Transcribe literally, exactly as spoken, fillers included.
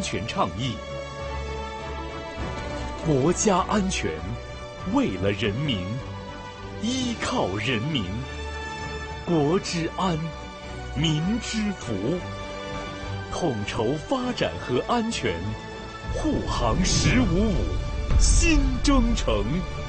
全倡议。国家安全，为了人民，依靠人民，国之安，民之福。统筹发展和安全，护航十五五，新征程。